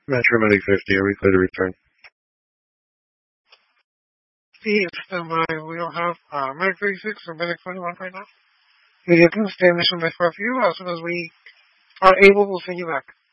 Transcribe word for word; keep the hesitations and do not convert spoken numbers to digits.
Metro Medic fifty, are we clear to return? Steve, stand by. We don't have uh, Medic thirty-six or Medic twenty-one right now. We can stay mission by for a few. As soon as we are able, we'll send you back.